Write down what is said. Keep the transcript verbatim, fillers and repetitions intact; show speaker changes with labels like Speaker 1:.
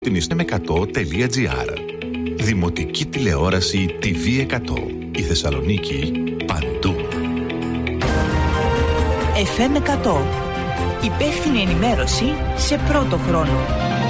Speaker 1: την εφ εμ εκατό τελεία τζι άρ. Δημοτική τηλεόραση τι βι εκατό. Η Θεσσαλονίκη παντού.
Speaker 2: εφ εμ εκατό. Υπεύθυνη ενημέρωση σε πρώτο χρόνο.